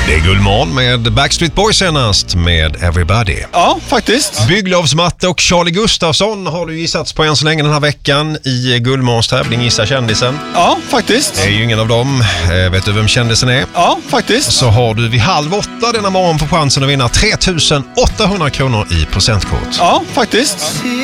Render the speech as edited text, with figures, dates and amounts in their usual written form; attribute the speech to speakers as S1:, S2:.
S1: Det är Guldmorgon med Backstreet Boys senast med Everybody.
S2: Ja, faktiskt.
S1: Bygglovsmatte och Charlie Gustafsson har du gissats på än så länge den här veckan i Guldmorgons tävling Gissa kändisen.
S2: Ja, faktiskt.
S1: Det är ju ingen av dem. Vet du vem kändisen är?
S2: Ja, faktiskt.
S1: Så har du vid 7:30 denna morgon på chansen att vinna 3 800 kronor i presentkort.
S2: Ja, faktiskt.